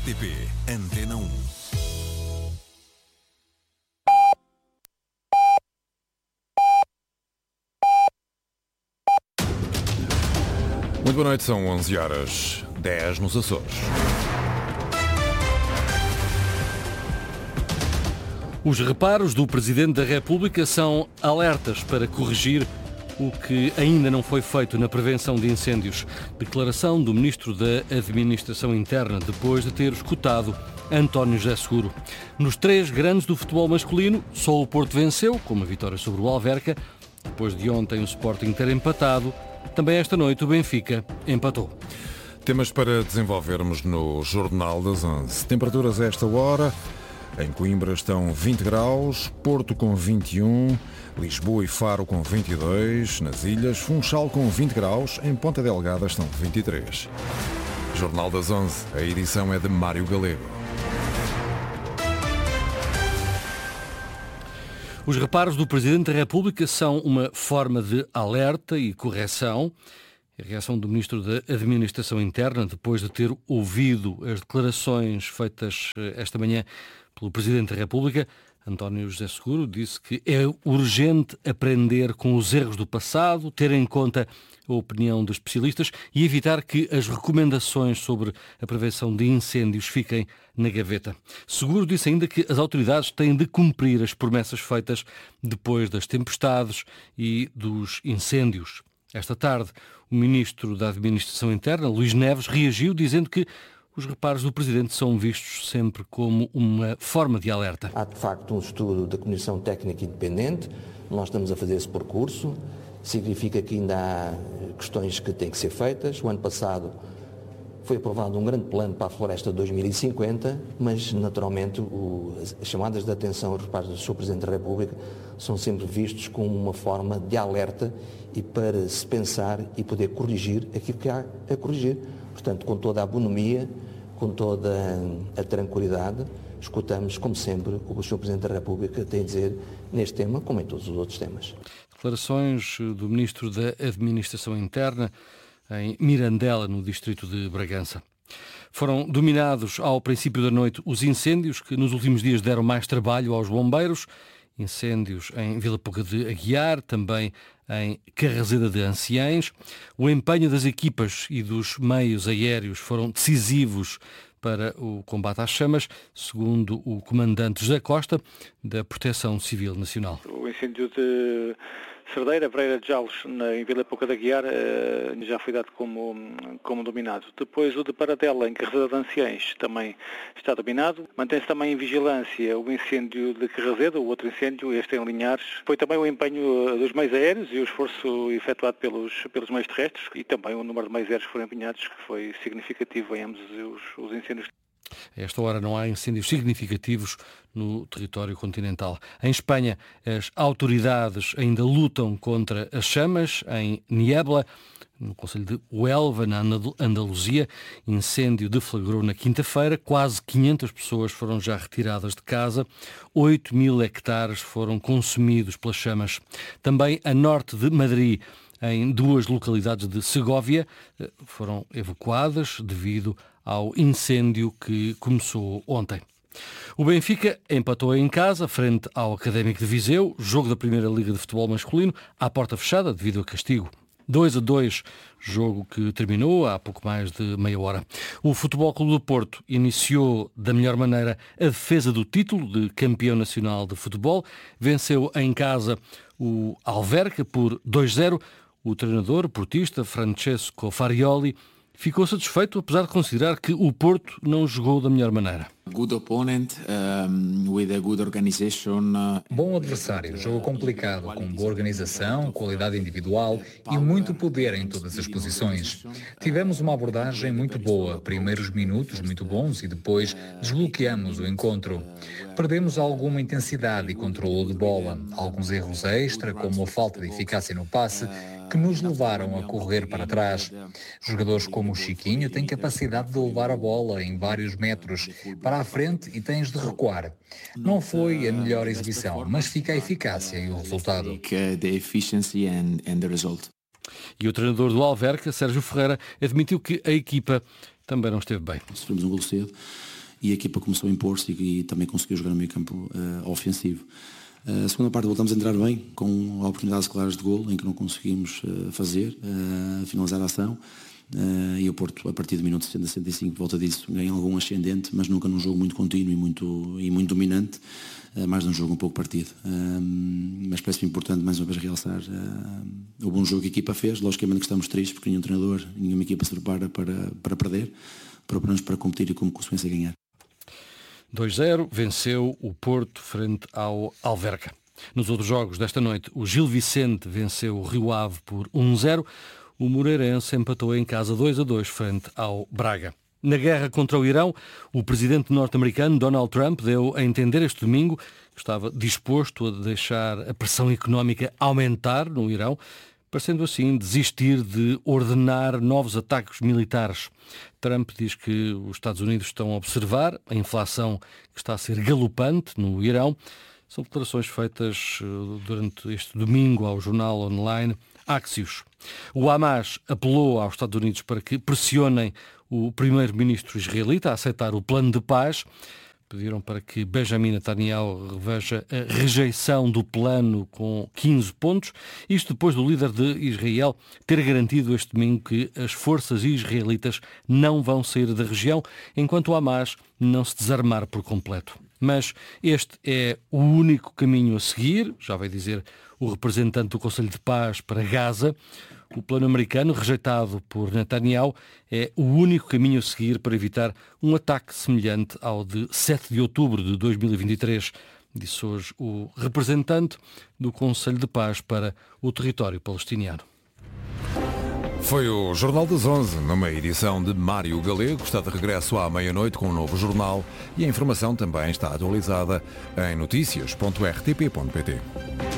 RTP Antena 1. Muito boa noite, são 11h10 nos Açores. Os reparos do Presidente da República são alertas para corrigir o que ainda não foi feito na prevenção de incêndios. Declaração do Ministro da Administração Interna depois de ter escutado António José Seguro. Nos 3 grandes do futebol masculino, só o Porto venceu, com uma vitória sobre o Alverca. Depois de ontem o Sporting ter empatado, também esta noite o Benfica empatou. Temas para desenvolvermos no Jornal das 11. Temperaturas a esta hora. Em Coimbra estão 20 graus, Porto com 21, Lisboa e Faro com 22, nas ilhas, Funchal com 20 graus, em Ponta Delgada estão 23. Jornal das 11, a edição é de Mário Galego. Os reparos do Presidente da República são uma forma de alerta e correção. A reação do Ministro da Administração Interna, depois de ter ouvido as declarações feitas esta manhã pelo Presidente da República, António José Seguro, disse que é urgente aprender com os erros do passado, ter em conta a opinião dos especialistas e evitar que as recomendações sobre a prevenção de incêndios fiquem na gaveta. Seguro disse ainda que as autoridades têm de cumprir as promessas feitas depois das tempestades e dos incêndios. Esta tarde, o Ministro da Administração Interna, Luís Neves, reagiu dizendo que os reparos do Presidente são vistos sempre como uma forma de alerta. Há, de facto, um estudo da Comissão Técnica Independente. Nós estamos a fazer esse percurso. Significa que ainda há questões que têm que ser feitas. O ano passado foi aprovado um grande plano para a Floresta 2050, mas, naturalmente, as chamadas de atenção, os reparos do Sr. Presidente da República são sempre vistos como uma forma de alerta e para se pensar e poder corrigir aquilo que há a corrigir. Portanto, com toda a bonomia, com toda a tranquilidade, escutamos, como sempre, o que o Sr. Presidente da República tem a dizer neste tema, como em todos os outros temas. Declarações do Ministro da Administração Interna em Mirandela, no distrito de Bragança. Foram dominados ao princípio da noite os incêndios que nos últimos dias deram mais trabalho aos bombeiros. Incêndios em Vila Pouca de Aguiar, também em Carraseda de Anciães. O empenho das equipas e dos meios aéreos foram decisivos para o combate às chamas, segundo o comandante José Costa, da Proteção Civil Nacional. O incêndio de Cerdeira, Breira de Jalos, em Vila Pouca de Aguiar, já foi dado como dominado. Depois o de Paradela, em Carraseda de Anciães, também está dominado. Mantém-se também em vigilância o incêndio de Carraseda, o outro incêndio, este em Linhares. Foi também o empenho dos meios aéreos e o esforço efetuado pelos meios terrestres e também o número de meios aéreos que foram empenhados, que foi significativo em ambos os incêndios. A esta hora não há incêndios significativos no território continental. Em Espanha, as autoridades ainda lutam contra as chamas. Em Niebla, no concelho de Huelva, na Andaluzia, incêndio deflagrou na quinta-feira. Quase 500 pessoas foram já retiradas de casa. 8.000 hectares foram consumidos pelas chamas. Também a norte de Madrid, em 2 localidades de Segóvia, foram evacuadas devido ao incêndio que começou ontem. O Benfica empatou em casa, frente ao Académico de Viseu, jogo da Primeira Liga de Futebol Masculino, à porta fechada devido a castigo. 2-2, jogo que terminou há pouco mais de meia hora. O Futebol Clube do Porto iniciou da melhor maneira a defesa do título de campeão nacional de futebol. Venceu em casa o Alverca por 2-0. O treinador portista Francesco Farioli ficou satisfeito, apesar de considerar que o Porto não jogou da melhor maneira. Bom adversário, jogo complicado, com boa organização, qualidade individual e muito poder em todas as posições. Tivemos uma abordagem muito boa, primeiros minutos muito bons e depois desbloqueamos o encontro. Perdemos alguma intensidade e controle de bola, alguns erros extra, como a falta de eficácia no passe, que nos levaram a correr para trás. Jogadores como o Chiquinho têm capacidade de levar a bola em vários metros para a frente e tens de recuar. Não foi a melhor exibição, mas fica a eficácia e o resultado. E o treinador do Alverca, Sérgio Ferreira, admitiu que a equipa também não esteve bem. Sofremos um golo cedo e a equipa começou a impor-se e também conseguiu jogar no meio campo ofensivo. A segunda parte voltamos a entrar bem, com oportunidades claras de golo, em que não conseguimos finalizar a ação. E o Porto, a partir do minuto 60-65, volta disso, ganha algum ascendente, mas nunca num jogo muito contínuo e muito dominante, mais num jogo um pouco partido. Mas parece-me importante mais uma vez realçar o bom jogo que a equipa fez. Logicamente que estamos tristes porque nenhum treinador, nenhuma equipa se prepara para perder, preparamos para competir e como consequência ganhar. 2-0, venceu o Porto frente ao Alverca. Nos outros jogos desta noite, o Gil Vicente venceu o Rio Ave por 1-0. O Moreirense empatou em casa 2-2 frente ao Braga. Na guerra contra o Irão, o presidente norte-americano Donald Trump deu a entender este domingo que estava disposto a deixar a pressão económica aumentar no Irão, parecendo assim desistir de ordenar novos ataques militares. Trump diz que os Estados Unidos estão a observar a inflação que está a ser galopante no Irão. São declarações feitas durante este domingo ao jornal online Axios. O Hamas apelou aos Estados Unidos para que pressionem o primeiro-ministro israelita a aceitar o plano de paz. Pediram para que Benjamin Netanyahu reveja a rejeição do plano com 15 pontos. Isto depois do líder de Israel ter garantido este domingo que as forças israelitas não vão sair da região enquanto o Hamas não se desarmar por completo. Mas este é o único caminho a seguir, já vai dizer o representante do Conselho de Paz para Gaza. O plano americano, rejeitado por Netanyahu, é o único caminho a seguir para evitar um ataque semelhante ao de 7 de outubro de 2023, disse hoje o representante do Conselho de Paz para o território palestiniano. Foi o Jornal das 11, numa edição de Mário Galego. Está de regresso à meia-noite com um novo jornal e a informação também está atualizada em noticias.rtp.pt.